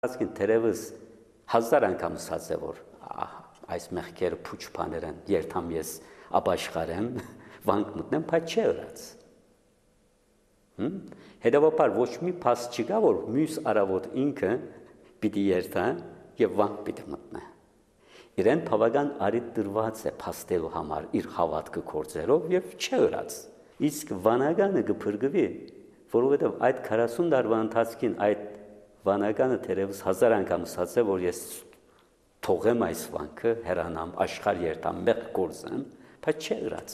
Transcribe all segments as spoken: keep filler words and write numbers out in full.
Ասկին թերևս հազար անգամ ասած է, որ այս մեղքերը փուչ բաներ են, երթամ ես ապաշխարեմ, վանք մտնեմ, բայց չէ ըրած։ Հետևաբար ոչ մի փաստ չկա, որ մյուս առավոտ ինքը պիտի երթա եւ վանք պիտի մտնե։ Իրեն բավական արիտ դրված է փաստելու համար իր հավատքը գործերով եւ չէ ըրած։ Իսկ վանականը կփրկվի, որովհետեւ այդ քառասուն տարվա ընթացքին այդ վանականը թերևս հազար անգամ ասած է, որ ես թողեմ այս վանքը, հեռանամ, աշխարհ երթամ, մեղք գործեմ, բայց չէ ըրած։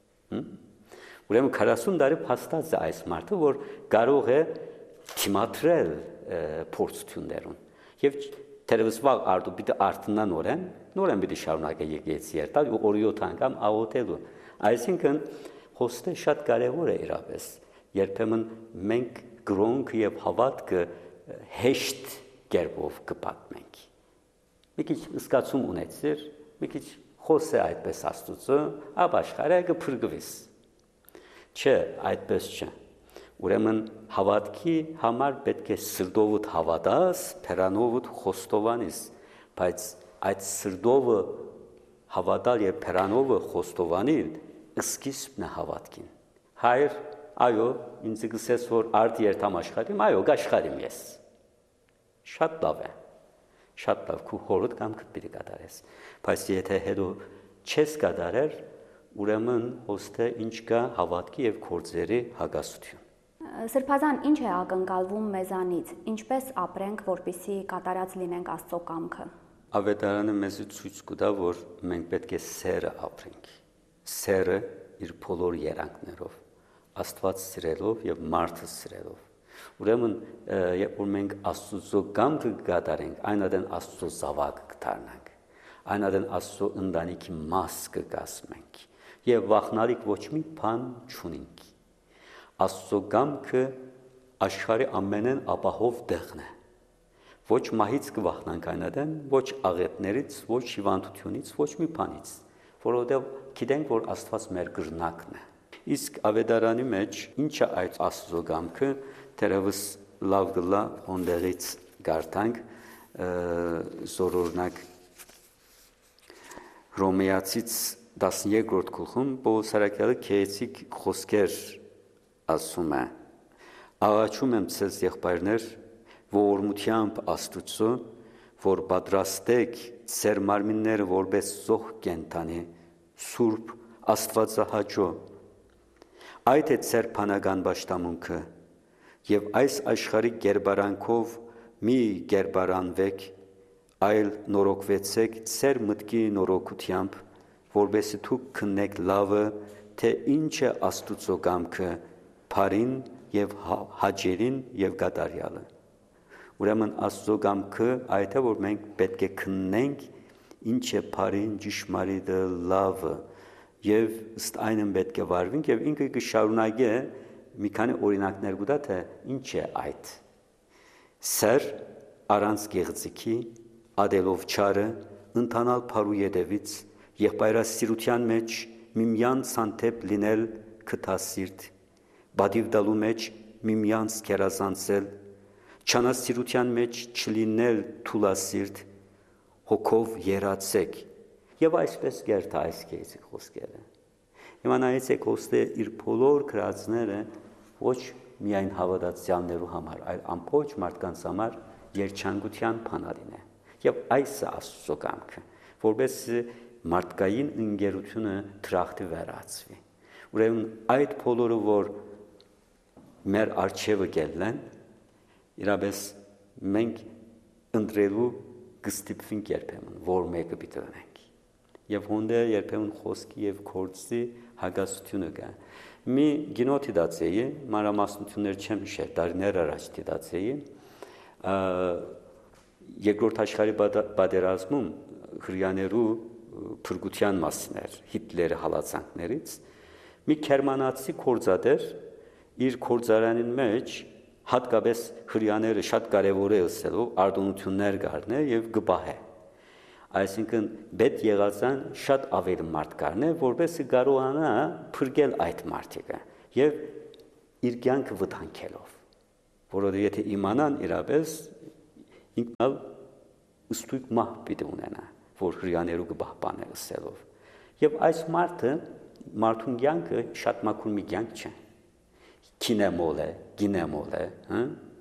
Ուրեմն քառասուն տարի փաստած է այս մարդը, որ կարող է թիմադրել փորձություններուն։ Եվ թերևս վաղ արդու պիտի արթնա նորեն, նորեն պիտի շարունակե եկեղեցի երթալ ու օրիոթ անգամ աղոթելու։ Այսինքն խոստը շատ կարևոր է իրապես։ Երբեմն մենք գրոնք եւ հավատքը հեշտ կերպով կպատմենք։ Մի քիչ զգացում ունեցիր, մի քիչ խոսե այդպես Աստծո, ապա աշխարհը կփրկվես։ Չէ, այդպես չէ։ Ուրեմն հավատքի համար պետք է սրտովդ հավատաս, փերանովդ խոստովանես, բայց այդ սրտովը հավատալ եւ փերանովը խոստովանել սկիզբն է հավատքին։ Հայր, այո, ինձ գսես որ արդ երթամ աշխարհին, այո, գաշխարիմ ես։ Շատ լավ է, շատ լավ, քու հորդ կամքդ պիտի կատարես, բայց եթե հետո չես կատարեր, ուրեմն ոստե ինչ կա հավատքի եւ գործերի հագասություն։ Սրբազան ինչ է ակնկալվում մեզանից, ինչպես ապրենք, որպեսզի կատարած լինենք Աստծո կամքը։ Ավետարանը մեզ ցույց կտա, որ մենք պետք է սերը ապրենք, սերը իր բոլոր երանգներով, Աստված սիրելով եւ մարդը սիրելով։ Ուրեմն երբ որ մենք Աստծո կամքը կատարենք, այնադեն Աստծո զավակ կդառնանք, այնադեն Աստծո ընտանիքի մաս կկազմենք եւ վախնալիք ոչ մի բան չունենք։ Աստծո կամքը աշխարհի ամենեն ապահով տեղն է։ Ոչ մահից կվախնանք այնադեն, ոչ աղետներից, ոչ հիվանդությունից, ոչ մի բանից, որովհետեւ գիտենք, որ Աստված մեր գրնակն է։ Իսկ ավետարանի մեջ ինչ է այդ Աստծո կամքը, թերևս լավ գլա ոնդերից գարտանք զորօրինակ Հռոմեացից տասներկրորդ գլխում Պողոս Արաքյալը քեեցիկ խոսքեր ասում է. Աղաչում եմ ցեզ եղբայրներ, ողորմությամբ Աստուծո, որ պատրաստեք ձեր մարմինները որպես զոհ կենդանի, սուրբ, աստվածահաճո, այդ է ձեր բանական պաշտամունքը, եւ այս աշխարհի գերբարանքով մի գերբարանվեք, այլ նորոգվեցեք ձեր մտքի նորոգությամբ, որովհետեւ դուք քննեք լավը, թե ինչ է Աստուծո կամքը, բարին եւ հաճելին եւ կատարյալը։ Ուրեմն Աստծո կամքը այդ է, որ մենք պետք է քննենք ինչ է բարին, ճշմարիտը, լավը եւ ըստ այնն պետք է վարվենք եւ ինքը կշարունակի մի քանի օրինակներ կտա թե ինչ է այդ։ Սեր առանց գեղձիքի, ադելով չարը, ընթանալ փարու ետևից, եղբայրասիրության մեջ միմյանց հանդեպ լինել քթասիրտ, բադիվ դալու մեջ միմյանց կերազանցել, չանասիրության մեջ չլինել թուլասիրտ, հոգով երացեք եւ այսպես գերտա այս կեցիկ խոսքերը։ Հիմա նայեցեք ոստե իր բոլոր քրածները ոչ միայն հավատացյալներու համար, այլ ամբողջ մարդկանց համար երջանկության բանալին է։ Եվ այս է Աստծո կամքը, որպես մարդկային ընկերությունը դրախտի վերածվի։ Ուրեմն այդ բոլորը, որ մեր արժևը գելեն, իրապես մենք ընտրելու կստիպվենք երբեմն, որ մեկը պիտի ունենք։ Եվ հոնդե երբեմն խոսքի եւ գործի հագասությունը կա։ Մի գինոթի դացեի, մանրամասնություններ չեմ հիշել, տարիներ առաջ դացեի, երկրորդ աշխարհի պատերազմում հրյաներու փրկության մասին էր Հիտլերի հալածանքներից, մի գերմանացի գործադեր իր գործարանին մեջ հատկապես հրյաները շատ կարևոր է ասելով արտոնություններ գարնե եւ գբահե։ Այսինքն պետք եղածան շատ ավելի մարդ գարնե, որովհետեւ կարողանա փրկել այդ մարդիկը եւ իր կյանքը վտանգելով, որովհետեւ եթե իմանան իրապես ինքնալ ըստույք մահ պիտի ունենա, որ հրյաներու կպահպանե ըսելով։ Եվ այս մարդը, մարդուն կյանքը շատ մաքուր մի կյանք չէ։ Կինեմոլ է, գինեմոլ է, հա?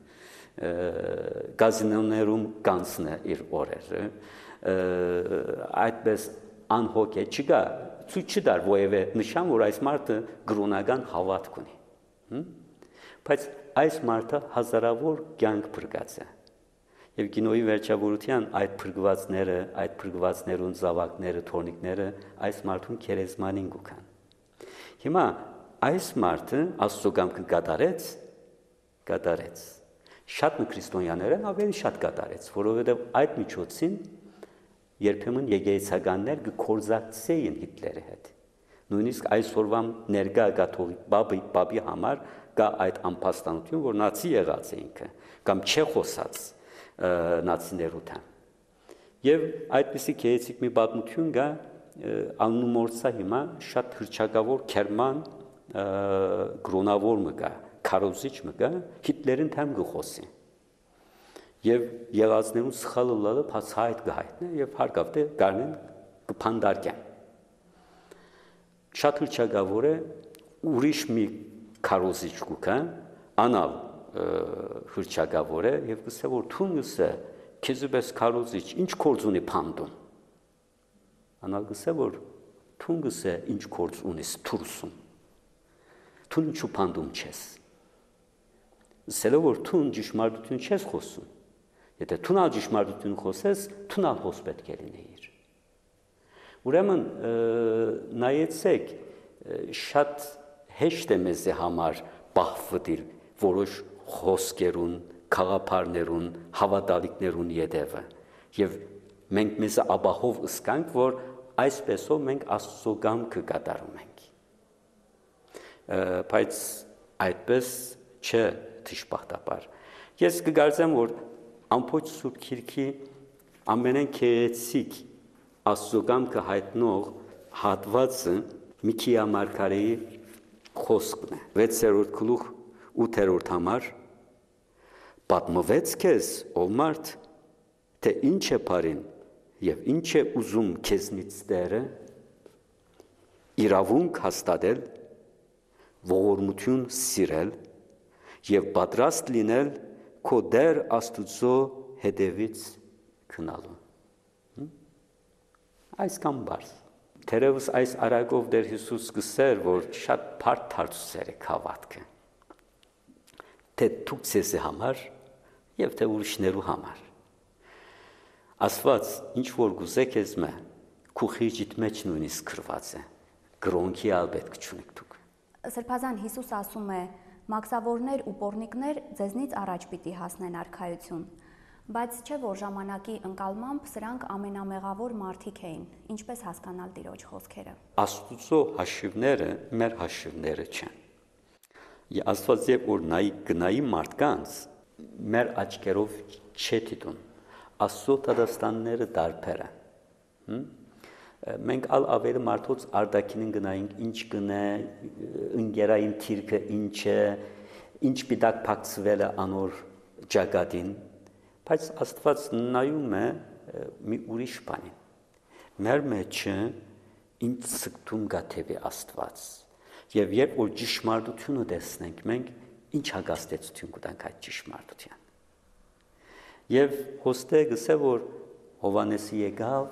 Գազինոներում կանցն է իր օրերը, այդպես անհոգ է, չկա, ցույց չտար որևէ նշան, որ այս մարդը գրոնական հավատք ունի։ Բայց այս մարդը հազարավոր կյանք փրկած է։ Եվ կինոյի վերջավորության այդ փրկվածները, այդ փրկվածներուն զավակները, թորնիկները այս մարդուն քերեզմանին գուքան։ Հիմա այս մարդը Աստծո կամքը կատարեց, կատարեց։ Շատ քրիստոնյաները ավելի շատ կատարեց, որովհետև այդ միջոցին երբեմն եկեղեցականներ կկործակցեին Հիտլերի հետ։ Նույնիսկ այսօրվա ներկա կաթողիկ բաբի բաբի համար կա այդ ամփոստանություն, որ նացի եղած է ինքը, կամ չէ խոսած նացիներութան։ Եվ այդպիսի քեեցիկ մի պատմություն կա, աննումորցա հիմա շատ հրճակավոր քերման գրոնավոր մը կա, քարոզիչ մը կա, Հիտլերին թեմ գխոսի։ Եվ եղածներուն սխալը լալը փացայդ գահիտնը եւ հարկավտե գարնեն կփանդարկեն։ Շատ հրճակավոր է ուրիշ մի քարոզիչ կուքա, անալ հրճակավոր է եւ գսե որ թունսը քեզպես քարոզիչ ինչ կորձ ունի փանդում։ Անալ գսե որ թունսը ինչ կորձ ունի թուրսում։ Թուն ինչու փանդում չես։ Սելը որ թուն ճշմարտություն չես խոսում։ Եթե թունալ ճշմարտություն խոսես, թունալ խոս պետք է լինեիր։ Ուրեմն նայեցեք, շատ հեշտ է մեզ համար բախվտիլ որոշ խոսքերուն, խաղապարներուն, հավատալիքներուն յետևը։ Եվ մենք մեզ աբախով ըսկանք, որ այսպեսով մենք Աստծո կամքը կատարում ենք։ Բայց այդպես չէ դժբախտաբար։ Ես կգարձեմ, որ ամբողջ Սուրբ Քիրքի ամենեն քերեցիկ Աստծո կամքը հայտնող հատվածը Միքիա մարգարեի խոսքն է։ վեցերորդ գլուխ ութերորդ համար պատմվեց քեզ, ով մարդ, թե ինչ է բարին եւ ինչ է ուզում քեզնից Տերը, իրավունք հաստատել, ողորմություն սիրել եւ պատրաստ լինել քո Տեր Աստուծո հետևից գնալու։ Այսքան բարձ։ Թերևս այս արագով Տեր Հիսուս գսեր, որ շատ բարդ դարձեր է հավատքը։ Թե դուք ցեզ համար եւ թե ուրիշներու համար։ Աստված ինչ որ գուզեք ես մե, քու խիճիտ մեջ նույնիսկ գրված է։ Գրոնքի ալ պետք չունեք դուք։ Սրբազան Հիսուս ասում է. «Մաքսավորներ ու պոռնիկներ ձեզնից առաջ պիտի հասնեն արքայություն», բայց չէ որ ժամանակի ընկալմամբ սրանք ամենամեղավոր մարդիկ էին, ինչպես հասկանալ Տիրոջ խոսքերը։ Աստուծո հաշիվները մեր հաշիվները չեն։ Աստված երբ որ նայի գնայի մարդկանց մեր աչքերով չէ դիտում։ Աստծո դատաստանները դարբեր են։ Մենք ալ ավելի մարդոց արդակինին գնայինք, ինչ գնե, ընկերային թիրքը ինչ է, ինչ պիտակ փակցվել է անոր ճակատին, բայց Աստված նայում է մի ուրիշ բանին։ Մեր մեջը ինչ ցկտում գաթեվի Աստված։ Եվ երբ որ ճշմարտությունը տեսնենք, մենք ինչ հագաստեցություն կտանք այդ ճշմարտության։ Եվ հոստե գսե որ Հովանեսի եկավ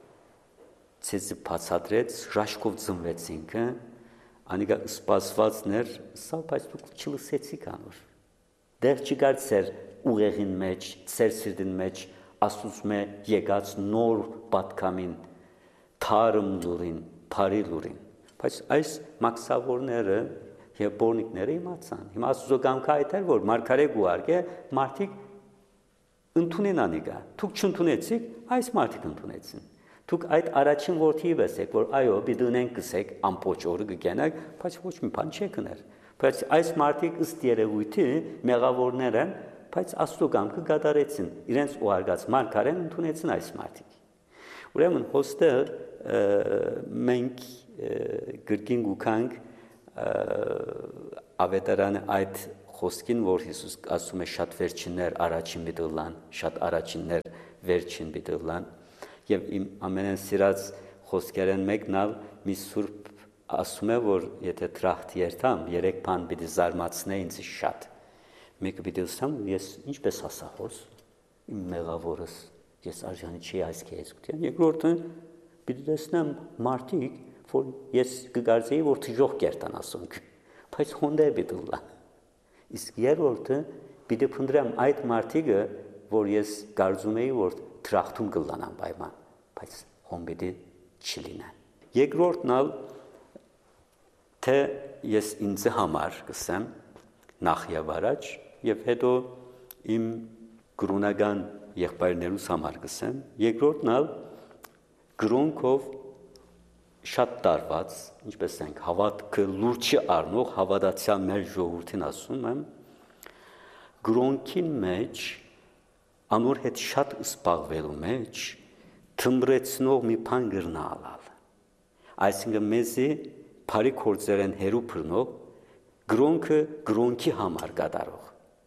ցեզի բացատրեց, հրաշքով ծնվեցինք, անիկա սպասվածներ, սա բայց դուք չլսեցիք անոր։ Դեռ չկար ծեր ուղեղին մեջ, ծեր սիրտին մեջ Աստծո եկած նոր պատկամին, թարմ լուրին, բարի լուրին։ Բայց այս մաքսավորները եւ բորնիկները իմացան։ Հիմա Աստծո կամքը այդ էր, որ մարգարե գուարգե մարդիկ ընդունեն անիկա։ Դուք չընդունեցիք, այս մարդիկ ընդունեցին։ Դուք այդ առաջին որդիի վեսեք, որ այո, պիտի ունենք գսեք, ամբողջ օրը կգենակ, բայց ոչ մի բան չեք կներ։ Բայց այս մարդիկ ըստ երևույթի մեղավորներ են, բայց Աստծո կամքը կատարեցին, իրենց ուղարկած մարգարեն ընդունեցին այս մարդիկ։ Ուրեմն հոստեղ մենք գրքին գուքանք ավետարանը այդ խոսքին, որ Հիսուս ասում է շատ վերջիններ առաջին պիտի լան, շատ առաջիններ վերջին պիտի լան, եւ իմ ամենեն սիրած խոսքերեն մեկն ալ մի սուրբ ասում է, որ եթե տրախտ երթամ, երեք բան պիտի զարմացնե ինձ շատ։ Մեկը պիտի ասեմ, ես ինչպես ասա հոս, իմ մեղավորս, ես արժանի չի այս քեզության։ Երկրորդը պիտի տեսնեմ մարդիկ, որ ես կգարձեի, որ թժող կերտան ասոնք, բայց հոնդեր պիտի լան։ Իսկ երրորդը պիտի փնտրեմ այդ մարդիկը, որ ես կարծում էի, որ տրախտում կլանան պայման, բայց հոն պիտի չլինեն։ Երկրորդն ալ թե ես ինձ համար կսեմ նախ եւ առաջ եւ հետո իմ գրոնական եղբայրներուս համար կսեմ, երկրորդն ալ գրոնքով շատ տարված, ինչպես ենք հավատքը լուրջ առնող հավատացյալ մեր ժողովրդին ասում եմ, գրոնքին մեջ անոր հետ շատ սպաղվելու մեջ թմրեցնող մի բան գրնալալ։ Այսինքն մեզի բարի գործերեն հերու բռնող գրոնքը գրոնքի համար կատարող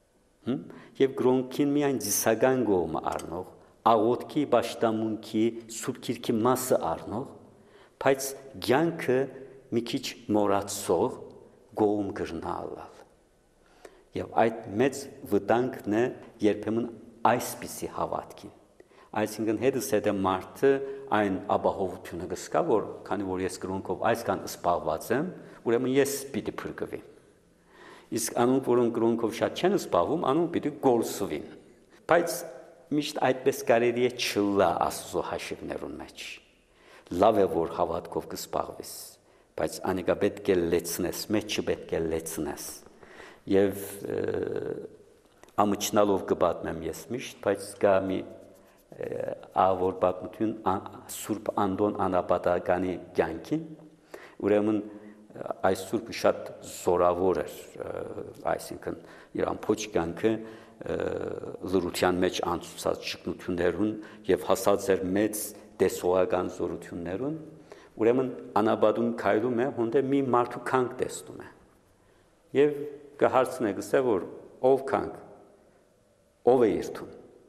եւ գրոնքին միայն զիսական գոմը առնող աղոթքի պաշտամունքի սուրբ քիրքի մասը առնող բայց ցանկը մի քիչ մոռացող գոմ գրնալալ եւ այդ մեծ վտանգն է երբեմն այսպիսի հավատքին այսինքն հետս հետը մարդը այն ապահովությունը կսկա, որ քանի որ ես գրոնքով այսքան սպաղված եմ, ուրեմն ես պիտի փրկվեմ։ Իսկ անոնք, որոնք գրոնքով շատ չեն սպաղվում, անոնք պիտի գործվին։ Բայց միշտ այդպես կարելի է չլա Աստծո հաշիվներուն մեջ։ Լավ է, որ հավատքով կսպաղվես, բայց անիկա պետք է լեցնես, մեջը պետք է լեցնես։ Եվ ամիջնալով կպատմեմ ես միշտ, բայց կա մի ավոր պատմություն Սուրբ Անդոն Անապատականի կյանքին, ուրեմն այս Սուրբը շատ զորավոր էր, այսինքն իր ամբողջ կյանքը լրության մեջ անցուցած ճգնություններուն եւ հասած էր մեծ տեսողական զորություններուն, ուրեմն Անապատում քայլում է, հոնդե մի մարդու քանք տեսնում է։ Եվ կհարցնե գսե, որ ով քանք, ով է երթում։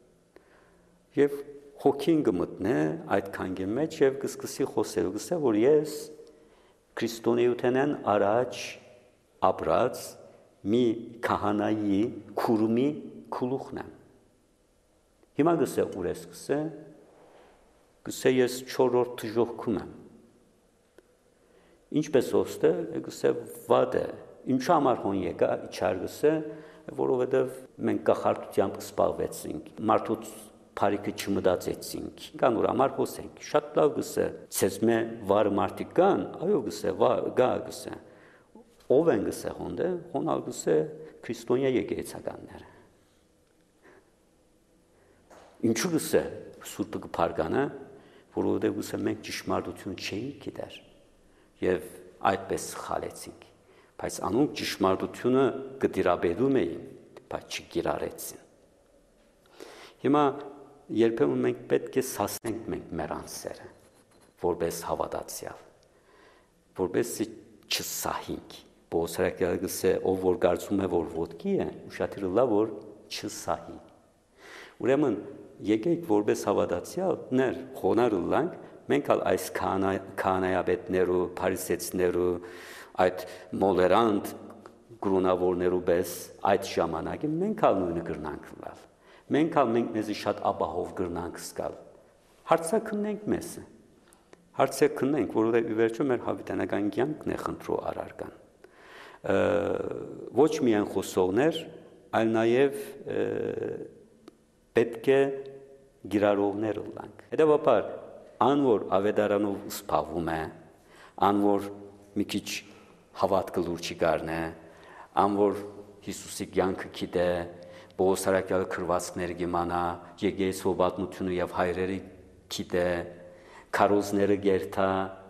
Եվ հոգին կմտնե այդ քանքի մեջ եւ կսկսի խոսել, գսե, որ ես քրիստոնեութենեն առաջ ապրած մի քահանայի քուրմի քուլուխն եմ։ Հիմա գսե ուր ես գսե, գսե ես չորրորդ թժողքում եմ։ Ինչպես ոստը, գսե վատ է, ինչու համար հոն եկա իչար գսե, որովհետեւ մենք կախարդությամբ սպառվեցինք, մարդուց Փարիկը չմտածեցինք, կանոր համար հոսենք, շատ լավ գսե, ցեզ մե վար մարդիկ կան, այո գսե, գա գսե, ով են գսե հոնդե, հոնալ գսե քրիստոնյա եկեղեցականները։ Ինչու գսե սուրբը կփարգանա, որովհետև գսե մենք ճշմարտություն չէինք գիտեր եւ այդպես խալեցինք, բայց անոնք ճշմարտությունը կդիրաբեդում էին, բայց չգիրարեցին։ Հիմա երբեմն մենք պետք է սասնենք մենք մեր անձերը, որպես հավատացյալ, որպես չսահինք, բոսրակյալը գսե, ով որ կարծում է, որ ոտքի է, ուշադիր լավ, որ չսահի։ Ուրեմն, եկեք որպես հավատացյալներ խոնարհ լանք, մենք ալ այս քահանայապետներու, փարիսեցիներու, այդ մոլերանտ գրոնավորներու պես այդ ժամանակին մենք ալ նույնը կրնանք լալ։ Մենք ալ մենք մեզի շատ ապահով գրնանք սկալ։ Հարցակնենք մեզը։ Հարցակնենք, որովհետև ի վերջո մեր հավիտենական կյանքն է խնդրու առարկան։ Ոչ միայն խոսողներ, այլ նաև պետք է գիրարողներ լինենք։ Հետևաբար, ան որ ավետարանով սփաղվում է, ան որ մի քիչ հավատքը լուրջ գարնե, ան որ Հիսուսի կյանքը գիտե, Բողոսարակյալը քրվածքներ գիմանա, եկեղեցու պատմությունը եւ հայրերի գիտե, քարոզները գերտա,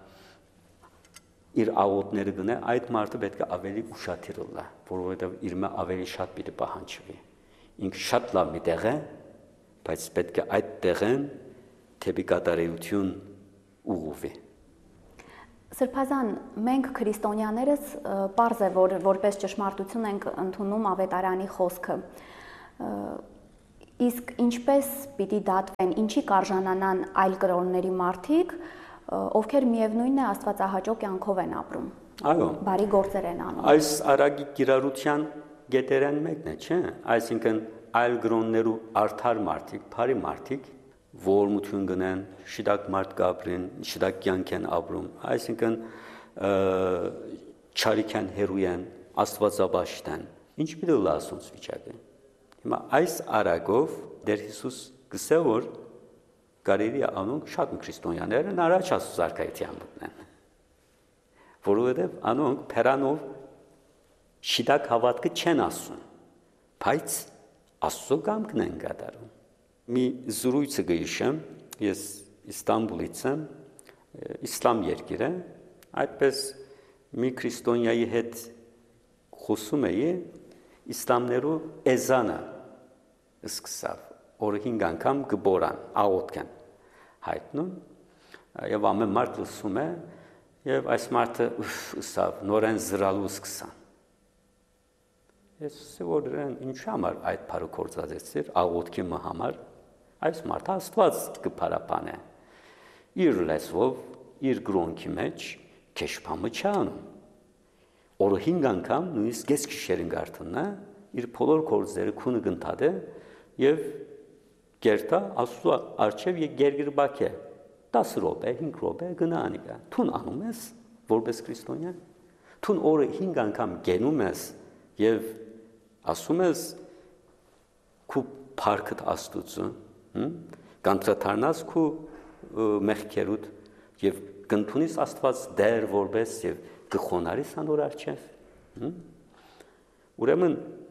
իր աղոթները գնե, այդ մարդը պետք է ավելի ուշադիր լինի, որովհետեւ իր մե ավելի շատ պիտի պահանջվի։ Ինքը շատ լավ մի տեղ է, բայց պետք է այդ տեղեն թեպի կատարելություն ուղղվի։ Սրբազան, մենք քրիստոնյաներս պարզ է, որ որպես ճշմարտություն ենք ընդունում ավետարանի խոսքը։ Իսկ ինչպես պիտի դատվեն, ինչի կարժանանան այլ կրոնների մարդիկ, ովքեր միևնույնն է աստվածահաճո կյանքով են ապրում։ Այո։ Բարի գործեր են անում։ Այս արագի կիրառության գետերեն մեկն է, չէ՞։ Այսինքն այլ կրոններու արդար մարդիկ, բարի մարդիկ ողորմություն գնեն, շիդակ մարդ կապրին, շիդակ կյանք են ապրում, այսինքն չարիք են հերույն, աստվածաբաշտ են, ինչ պիտի լասոնց վիճակը։ Հիմա այս արագով դեր Հիսուս գսե որ կարելի է անոնք շատ քրիստոնյաներն առաջ Աստծո զարգայության մտնեն, որովհետև անոնք փերանով շիդակ հավատքը չեն ասում, բայց Աստծո կամքն են կատարում։ Մի զրույցը գիշեմ, ես Իստանբուլից եմ, իսլամ երկիր է, այդպես մի քրիստոնյայի հետ խոսում էի, իսլամներու էզանը սկսավ, օրը հինգ անգամ գբորան, աղոթքեն հայտնում, եւ ամեն մարդ լսում է, եւ այս մարդը ուսավ, նորեն զրալու սկսան։ Ես որ ինչ համար այդ բարը կործածեցիր, աղոթքի համար, այս մարդը Աստված կփարապան է, իր լեզվով, իր գրոնքի մեջ քեշփամը չանում, օրը հինգ անգամ նույնիսկ ես գիշերին գարթնա, իր բոլոր կործերը քունը գնտադե եւ գերտա Աստծո արչեւ եւ գերգրբակ է, տասը րոպե, հինգ րոպե գնանի կա, թուն անում ես, որպես քրիստոնյա, թուն օրը հինգ անգամ գենում ես եւ ասում ես քու փառքդ Աստծո, կանտրատարնաս քու մեղքերուդ եւ կընդունիս Աստված դեր որպես եւ գխոնարիս անոր արչեւ։ Ուրեմն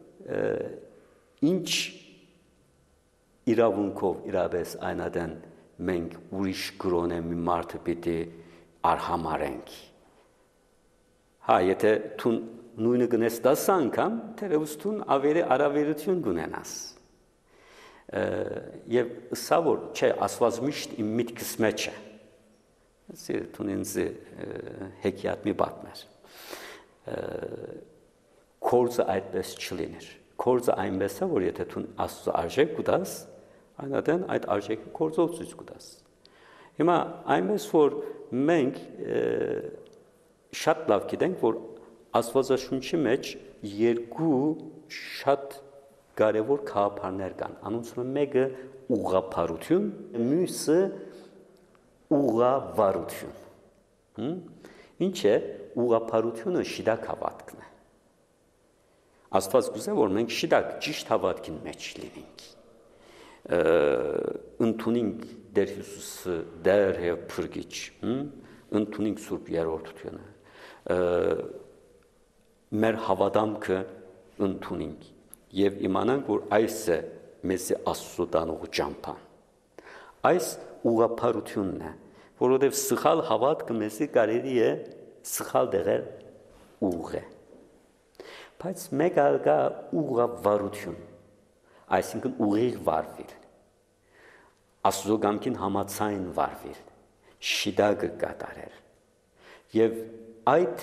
ինչ իրավունքով իրապես այնադեն մենք ուրիշ կրոնե մի մարդը պիտի արհամարենք։ Հա, եթե թուն նույնը գնես դասը անգամ, թերևս թուն ավելի արավերություն գունենաս։ Եվ սա որ չէ, Աստված միշտ իմ միտքս մեջ է։ Սա թուն ինձ հեքիաթ մի պատմեր։ Կորձը այդպես չլիներ։ Կորձը այնպես է, որ եթե թուն Աստծո արժեք կուտաս, այնադեն այդ արժեքը կորձով ցույց կուտաս։ Հիմա այնպես որ մենք շատ լավ գիտենք, որ Աստվածաշունչի մեջ երկու շատ կարևոր գաղափարներ կան։ Անոնցում մեկը ուղղափառություն, մյուսը ուղղավարություն։ Ինչ է ուղղափառությունը շիդակ հավատքն է։ Աստված կուզե որ մենք շիդակ ճիշտ հավատքին մեջ լինենք։ Ընդունենք Տեր Հիսուսը դեր եւ փրկիչ, ընդունենք Սուրբ Երրորդությունը։ Մեր հավատամքը ընդունենք եւ իմանանք որ այս է մեզ Աստծո տանող ճամփան։ Այս ուղղափառությունն է, որովհետեւ սխալ հավատքը մեզ կարելի է սխալ դեղել ուղղը։ Բայց մեկ այլ կա ուղղավարություն, այսինքն ուղիղ վարվել, Աստծո կամքին համաձայն վարվել, շիդակը կատարել եւ այդ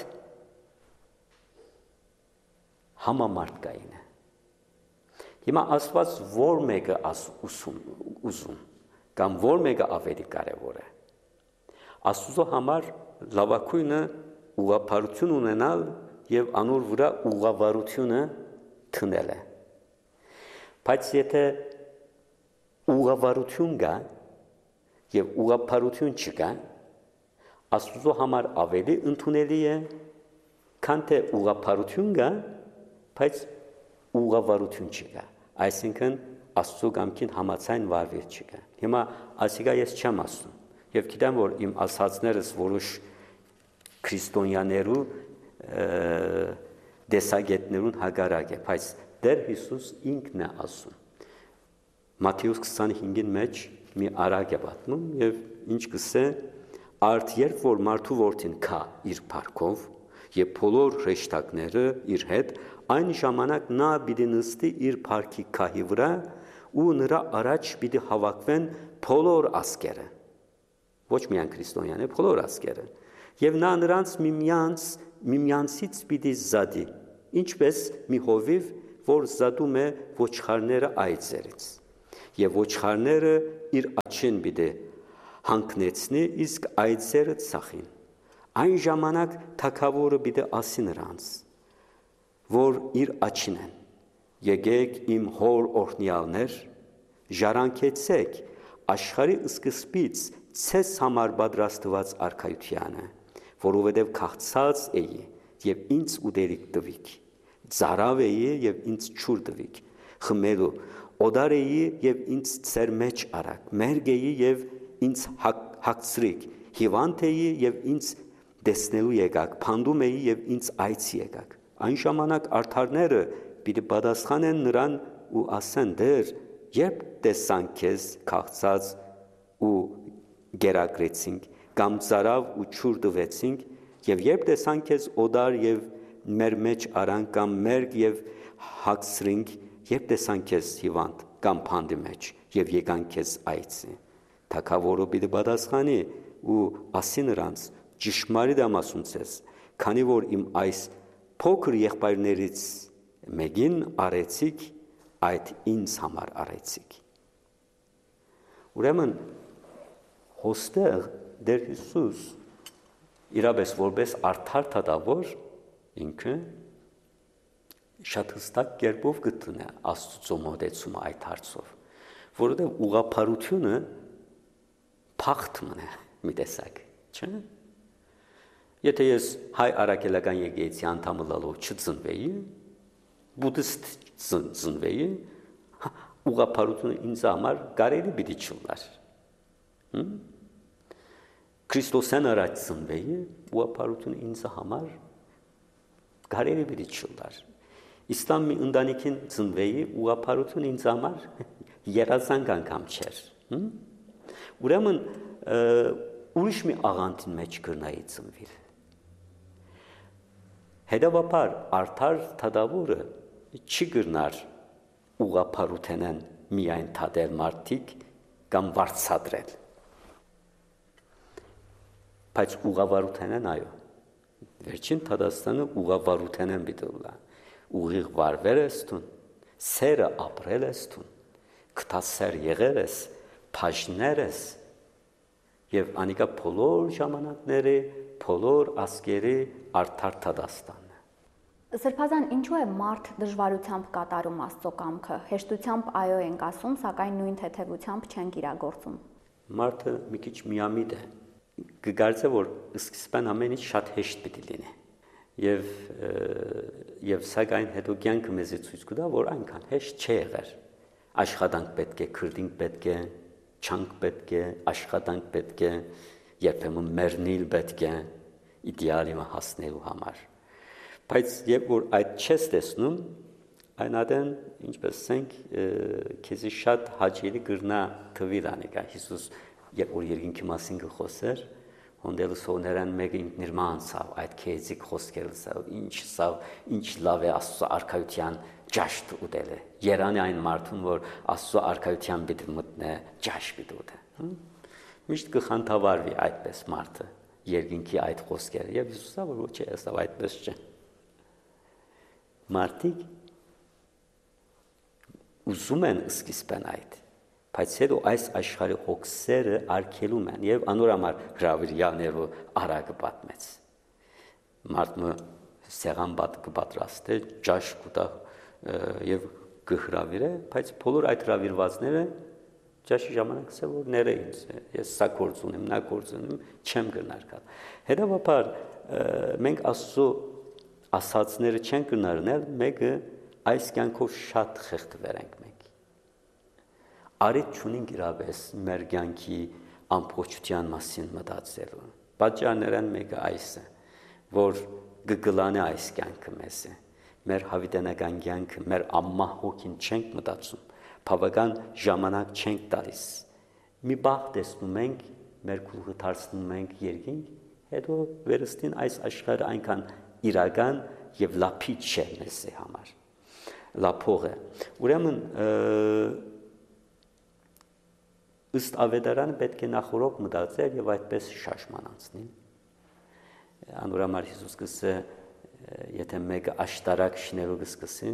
համամարտկային է։ Հիմա Աստված որ մեկը ուսում, ուզում, կամ որ մեկը ավելի կարևոր է։ Աստծո համար լավակույնը ուղղափառություն ունենալ եւ անոր վրա ուղղավարությունը թնել է։ Բայց եթե ուղղավարություն կա եւ ուղղափառություն չկա, Աստծո համար ավելի ընդունելի է, քան թե ուղղափառություն կա, բայց ուղղավարություն չկա, այսինքն Աստծո կամքին համաձայն վարվել չկա։ Հիմա ասիկա ես չեմ ասում, եւ գիտեմ, որ իմ ասածներս որոշ քրիստոնյաներու դեսագետներուն հագարակ է, բայց Տեր Հիսուս ինքն է ասում։ Մատթեոս քսանհինգին մեջ մի արագ է պատմում եւ ինչ կսե արդ երբ որ մարդու որդին քա իր փառքով եւ բոլոր հրեշտակները իր հետ այն ժամանակ նա պիտի նստի իր փառքի քահի վրա ու նրա առաջ պիտի հավաքվեն բոլոր ազգերը ոչ միայն քրիստոնյաները բոլոր ազգերը Եվ նա նրանց միմյանց միմյանցից պիտի զադի, ինչպես մի հովիվ, որ զադում է ոչխարները այծերից, եւ ոչխարները իր աչին պիտի հանգնեցնի, իսկ այծերը ծախին։ Այն ժամանակ թագավորը պիտի ասի նրանց, որ իր աչին են, եկեք իմ հոր օրհնյալներ, ժառանգեցեք աշխարհի սկզբից ցես համար պատրաստված արքայությանը, որովհետև քաղցած էի եւ ինձ ուտելիք տվիք, ծարավ էի եւ ինձ ջուր տվիք, խմելու, օդար էի եւ ինձ ծեր մեջ արաք, մերգ էի եւ ինձ հագցրիք, հիվանդ էի եւ ինձ տեսնելու եկաք, փանդում էի եւ ինձ այց եկաք։ Այն ժամանակ արդարները պիտի պատասխանեն նրան ու ասեն. դեր, երբ տեսանք քեզ քաղցած ու գերակրեցինք, կամ ծարավ ու ջուր տվեցինք, եւ երբ տեսանք քեզ օդար եւ մեր մեջ արանք, կամ մերգ եւ հագցրինք, երբ տեսանք քեզ հիվանդ կամ փանդի մեջ եւ եկանք քեզ այցի։ Թագավորը պիտի պատասխանի ու ասի նրանց. ճշմարիտ եմ ասում ձեզ, քանի որ իմ այս փոքր եղբայրներից մեկին արեցիք, այդ ինձ համար արեցիք։ Ուրեմն հոստեղ Տեր Հիսուս իրապես որպես արդար թագավոր ինքը շատ հստակ կերպով գտնե Աստծո մոտեցումը այդ հարցով, որովհետև ուղղափառությունը փախտ մնա մի տեսակ, չէ՞։ Եթե ես հայ արաքելական եկեղեցի անդամը լալով չծնվեի, բուդդիստ ծնվեի, ուղղափառությունը ինձ համար կարելի պիտի չլար։ Քրիստոսյան առաջ ծնվեի, ուղղափառությունը ինձ համար կարելի պիտի չլար։ Իսլամ մի ընտանիքին ծնվեի, ուղղափառությունը ինձ համար երազանք անգամ չէր։ Ուրեմն ուրիշ մի աղանդին մեջ կրնայի ծնվիր։ Հետևաբար արդար թագավորը չի կրնար ուղղափառութենեն միայն թադել մարդիկ կամ վարձատրել։ Բայց ուղղավարութենեն այո։ Վերջին Թադաստանը ուղղավարութենեն բիդոլա։ Ուղիղ վարվել ես տուն, սերը ապրել ես տուն, կտասեր եղել ես, բաժներ ես, եւ անիկա բոլոր ժամանակների, բոլոր ասկերի արդար Թադաստանն է։ Սրբազան, ինչու է մարդ դժվարությամբ կատարում Աստծո կամքը, հեշտությամբ այո ենք ասում, սակայն նույն թեթևությամբ չենք իրագործում։ Մարդը մի քիչ միամիտ է, կգարձե, որ սկզբան ամեն ինչ շատ հեշտ պիտի լինի։ Եվ եւ սակայն հետո կյանքը մեզ ցույց կտա, որ այնքան հեշտ չի եղել։ Աշխատանք պետք է, քրդինք պետք է, չանք պետք է, աշխատանք պետք է, երբեմն մեռնել պետք է իդեալի հասնելու համար։ Բայց երբ որ այդ չես տեսնում, այն ադեն, ինչպես ասենք, քեզի շատ հաճելի կրնա թվիլ անիկա։ Հիսուս երբ որ երկինքի մասին կխոսեր, հոնդելը սոներան մեկը ինքնիրմա անցավ, այդ քեզիկ խոսքերը սավ, ինչ սավ, ինչ լավ է Աստծո արքայության ճաշտ ուտելը։ Երանի այն մարդուն, որ Աստծո արքայության պիտի մտնե, ճաշ պիտի ուտե։ Միշտ կխանդավառվի այդպես մարդը, երկինքի այդ խոսքերը, եւ Հիսուսը որ ոչ է, ասավ այդպես չէ։ Մարդիկ ուզում են սկիզբեն այդ, բայց հետո այս աշխարհի հոգսերը արգելում են եւ անորամար հրավիրյաներով արագը պատմեց։ Մարդը սեղան պատրաստել, ճաշ կուտա եւ կհրավիրե, բայց բոլոր այդ հրավիրվածները ճաշի ժամանակ ասել որ ները ինձ, ես սա գործ ունեմ, նա գործ ունեմ, չեմ գնար կալ։ Հետևաբար մենք Աստծո ասածները չեն կնարնել, մեկը այս կյանքով շատ խեղդվել ենք մենք։ Արիթ չունենք իրապես մեր կյանքի ամբողջության մասին մտածելու։ Պատճառներն մեկը այս է, որ գգլանը այս կյանքը մեզ է։ Մեր հավիտենական կյանքը, մեր ամմահ հոգին չենք մտածում, բավական ժամանակ չենք տալիս։ Մի բախ տեսնում ենք, մեր գլուխը դարձնում ենք երկինք, հետո վերստին այս աշխարհը այնքան իրական եւ լափիչ չէ մեզ համար։ Լափող է։ Ուրեմն ըստ ավետարանը պետք է նախորոք մտածել եւ այդպես շաշման անցնել։ Անորամար Հիսուս կսե եթե մեկը աշտարակ շնելու կսկսի,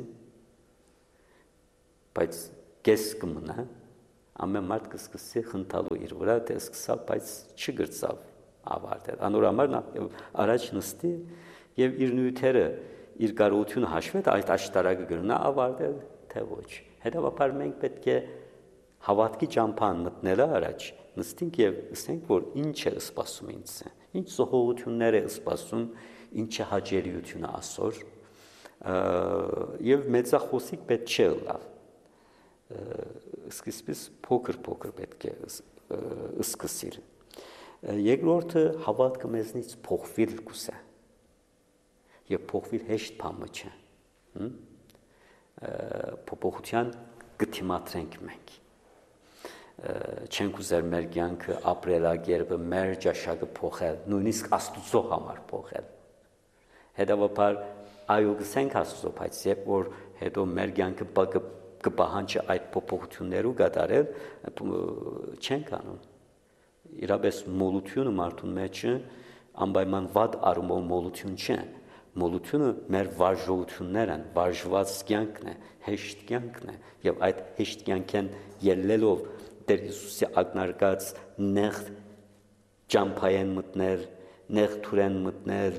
բայց կես կմնա, ամեն մարդ կսկսի խնդալու իր վրա, թե սկսավ, բայց չգրծավ ավարտել։ Անորամար նա առաջ նստի եւ իր նյութերը, իր կարողությունը հաշվեց, այդ աշտարակը գրնա ավարտել, թե ոչ։ Հետևաբար մենք պետք է հավատքի ճամփան մտնելը առաջ նստենք եւ ասենք, որ ինչ է սպասում ինձ, ինչ զոհողություններ է սպասում, ինչ է հաջելիությունը ասոր, եւ մեծախոսիկ պետք չէ լավ։ Սկիզբից փոքր-փոքր պետք է սկսել։ Երկրորդը հավատքը մեզնից փոխվիր կուսե։ Եվ փոխվիր հեշտ բան չէ։ Փոփոխության կդիմադրենք մենք։ Չենք ուզեր մեր կյանքը ապրելակերպը, մեր ճաշակը փոխել, նույնիսկ Աստծո համար փոխել։ Հետևաբար այո գսենք Աստծո, բայց երբ որ հետո մեր կյանքը կպահանջի այդ փոփոխություններու կատարել, չենք անում։ Իրապես մոլությունը մարդուն մեջ անպայման վատ առումով մոլություն չէ։ Մոլությունը մեր վարժություններն են, վարժված կյանքն է, հեշտ կյանքն է, եւ այդ հեշտ կյանքեն ելնելով Տեր Հիսուսի ակնարկած նեղ ճամփայեն մտնել, նեղ թուրեն մտնել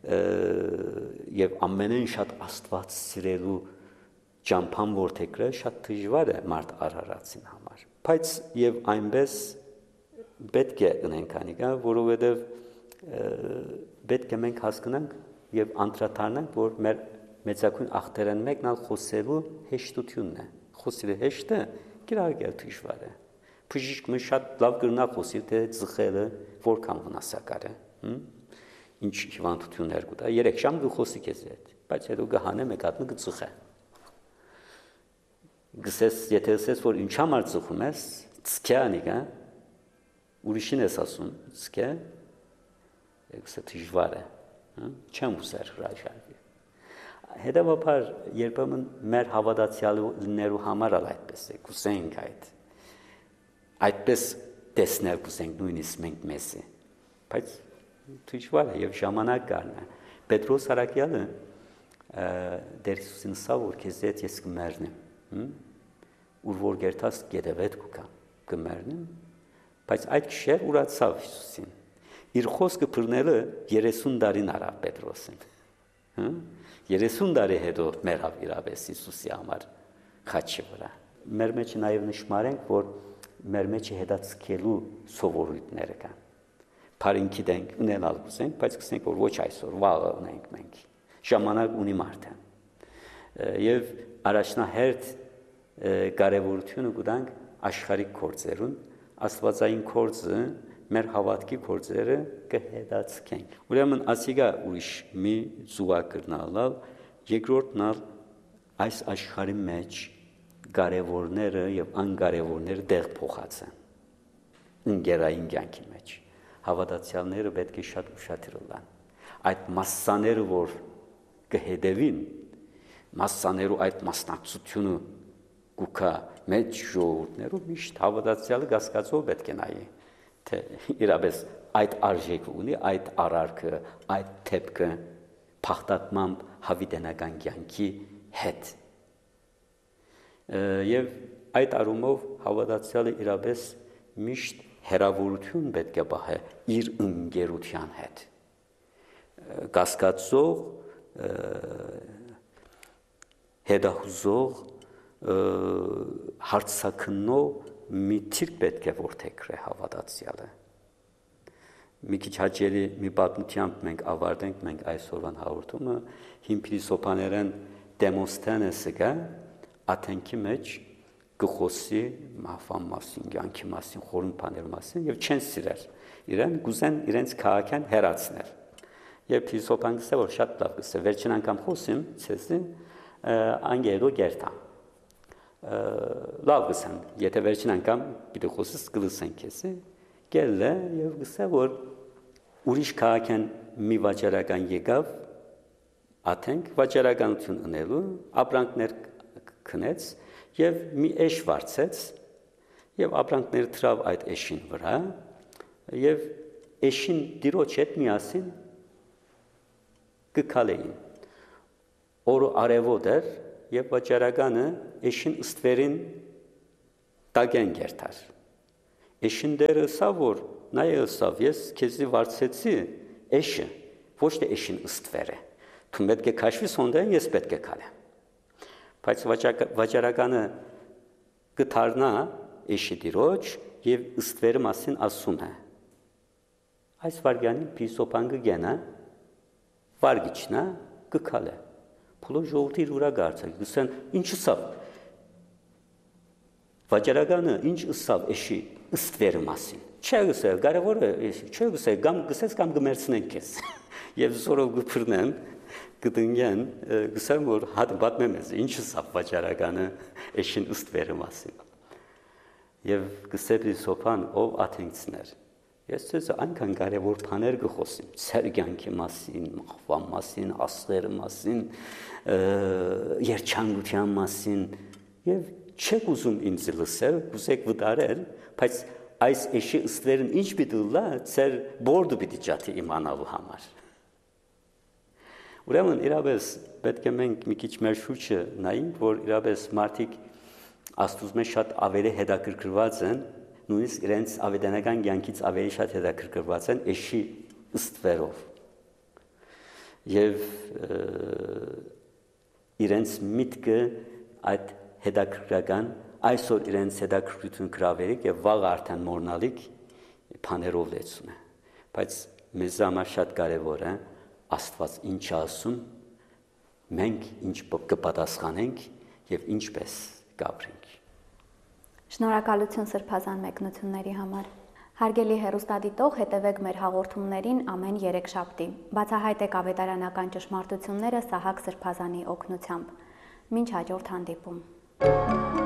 եւ ամենեն շատ Աստված սիրելու ճամփան որթեքրը շատ դժվար է մարդ արարածին համար։ Բայց եւ այնպես պետք է ունենք անիկա, որովհետեւ պետք է մենք հասկանանք եւ անդրադառնանք, որ մեր մեծակույն ախտերեն մեկն ալ խոսելու հեշտությունն է։ Խոսելը հեշտ է, կիրարկել դժվար է։ Բժիշկը շատ լավ կրնա խոսի, թե ծխելը որքան վնասակար է։ Ինչ հիվանդություններ կուտա, երեք ժամ կխոսի քեզ հետ, բայց հետո կհանե մեկ հատ կծխե։ Գսես, եթե ասես, որ ինչ համար ծխում ես, ծքե անիկա, ուրիշին ես ասում, ծքե, եկսը դժվար է, չեմ ուզեր հրաժարվի։ Հետևաբար երբեմն մեր հավատացյալներու համար ալ այդպես է, կուսենք այդ, այդպես տեսնել կուսենք նույնիսկ մենք մեզի, բայց դժվար է եւ ժամանակ գարն է։ Պետրոս Արաքյալը Տեր Հիսուսին ասավ, որ քեզ հետ ես կմեռնեմ, ուր որ գերտաս գետևետ կուկա, կմեռնեմ, բայց այդ քշեր ուրացավ Հիսուսին։ Իր խոսքը բռնելը երեսուն տարին արավ Պետրոսին։ երեսուն տարի հետո մեռավ իրապես Հիսուսի համար խաչի վրա։ Մեր մեջ նաև նշмарենք, որ մեր մեջ հետացկելու սովորույթները կան։ Փարինքի դենք ունենալ ուզենք, բայց կսենք, որ ոչ այսօր, վաղը ունենք մենք։ Ժամանակ ունի մարդը։ Եվ առաջնահերթ կարևորությունը կտանք աշխարհիկ գործերուն, աստվածային գործը մեր հավատքի գործերը կհետացկենք։ Ուրեմն ասիգա ուրիշ մի զուգակրնալալ, երկրորդն ալ այս աշխարհի մեջ կարևորները եւ անկարևորները դեղ փոխած են։ Ընկերային կյանքի մեջ հավատացյալները պետք է շատ ուշադիր լինեն։ Այդ մասսաները, որ կհետևին, մասսաներու այդ մասնակցությունը կուքա մեջ ժողովուրդներով միշտ հավատացյալը կասկածով պետք է նայի, թե իրապես այդ արժեքը ունի, այդ արարքը, այդ թեփքը փախտակմամբ հավիտենական կյանքի հետ։ Եվ այդ առումով հավատացյալը իրապես միշտ հերավորություն պետք է պահե իր ընկերության հետ։ Կասկածող, հետահուզող, հարցակնող մի թիրք պետք է որթեքրե հավատացյալը։ Մի քիչ հաճելի մի պատմությամբ մենք ավարտենք մենք այսօրվան հաղորդումը, հին փիլիսոփաներեն Դեմոսթենեսը գա Աթենքի մեջ գխոսի մահվան մասին, կյանքի մասին, խորին բաների մասին եւ չեն սիրել։ Իրեն գուզեն իրենց քաղաքան հերացնել։ Եվ փիլիսոփան գսե որ շատ լավ գսե, վերջին անգամ խոսեմ, ցեզի անգերո գերտա։ Լավ գսեն, եթե վերջին անգամ պիտի խոսես կլսեն քեզի, գելը եւ գսե որ ուրիշ քաղաքան մի վաճառական եկավ, Աթենք վաճառականություն ունելու, ապրանքներ քնեց եւ մի էշ վարձեց եւ ապրանքները թրավ այդ էշին վրա եւ էշին դիրոջ հետ միասին կքալեին։ Օրը արևոտ էր եւ վաճառականը էշին ըստվերին տագեն գերտար։ Էշին դերը սա որ նայ ըսավ ես քեզի վարձեցի էշը ոչ թե էշին ըստվերը։ Դու պետք է քաշվի սոնդեն ես պետք է քալեմ։ Բայց վաճառականը կթարնա էշի դիրոջ եւ ըստվերը մասին ասում է։ Այս վարգյանին պիսոպան կգենա վարգիչնա կքալե։ Փոլո ժողովրդի ուրա գարցակ գսեն ինչ ըսավ։ Վաճառականը ինչ ըսավ էշի ըստվերը մասին։ Չէ գսել, կարևորը չէ գսել, կամ գսես կամ կմերցնեն քեզ։ Եվ զորով գփրնեն կդնգեն գսեմ որ հատ բատմեմ ես ինչ ըսավ վաճառականը էշին ըստվերը մասին։ Եվ գսեպի սոփան ով աթենքցներ։ Ես ցեզ այնքան կարևոր բաներ կխոսեմ, ցերգյանքի մասին, մախվան մասին, աստղերի մասին, երջանկության մասին, եւ չեք ուզում ինձ լսել, կուզեք վտարել, բայց այս էշի ըստվերն ինչ պիտի լա, ցեր բորդը պիտի ջատի իմանալու համար։ Ուրեմն իրապես պետք է մենք մի քիչ մեր շուրջը նայենք, որ իրապես մարդիկ Աստծո մեջ շատ ավելի հետաքրքրված են, նույնիսկ իրենց ավետարանական կյանքից ավելի շատ հետաքրքրված են էշի ըստվերով։ Եվ իրենց միտքը այդ հետաքրքրական այսօր իրենց հետաքրքրություն գրավերիկ եւ վաղ արդեն մորնալիք բաներով լեցում է։ Բայց մեզ համար շատ կարեւոր է Աստված ինչ ասում, մենք ինչ կպատասխանենք եւ ինչպես կապրենք։ Շնորհակալություն սրբազան մեկնությունների համար։ Հարգելի հեռուստադիտող, հետևեք մեր հաղորդումներին ամեն երեքշաբթի։ Բացահայտեք ավետարանական ճշմարտությունները Սահակ Սրբազանի օգնությամբ։ Մինչ հաջորդ հանդիպում։